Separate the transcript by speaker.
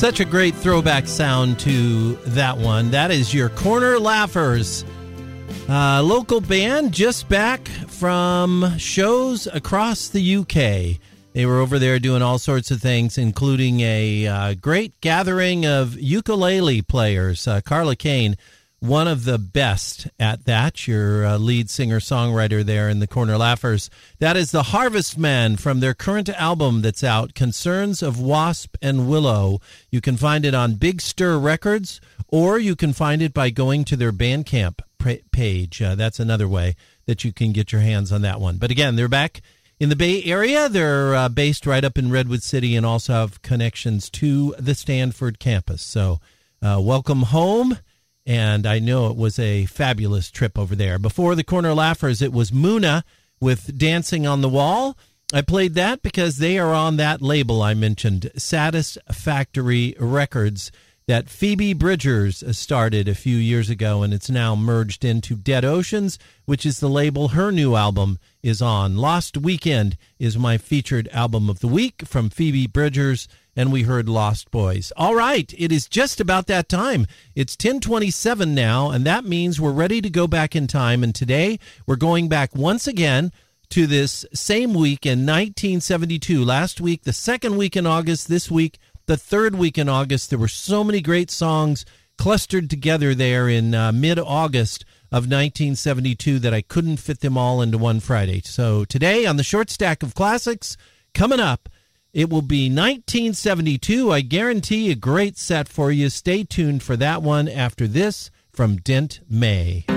Speaker 1: Such a great throwback sound to that one. That is your Corner Laughers. Local band just back from shows across the UK. They were over there doing all sorts of things, including a great gathering of ukulele players. Carla Kane, one of the best at that, your lead singer-songwriter there in the Corner Laughers. That is the Harvestmen from their current album that's out, Concerns of Wasp and Willow. You can find it on Big Stir Records, or you can find it by going to their Bandcamp page. That's another way that you can get your hands on that one. But again, they're back in the Bay Area. They're based right up in Redwood City and also have connections to the Stanford campus. So welcome home. And I know it was a fabulous trip over there. Before the Corner Laughers, it was Muna with Dancing on the Wall. I played that because they are on that label I mentioned, Satisfactory Records, that Phoebe Bridgers started a few years ago, and it's now merged into Dead Oceans, which is the label her new album is on. Lost Weekend is my featured album of the week from Phoebe Bridgers, and we heard Lost Boys. All right, it is just about that time. It's 10:27 now, and that means we're ready to go back in time, and today we're going back once again to this same week in 1972. Last week, the second week in August, this week, the third week in August. There were so many great songs clustered together there in mid-August of 1972 that I couldn't fit them all into one Friday. So today on the Short Stack of Classics, coming up, it will be 1972. I guarantee a great set for you. Stay tuned for that one after this from Dent May.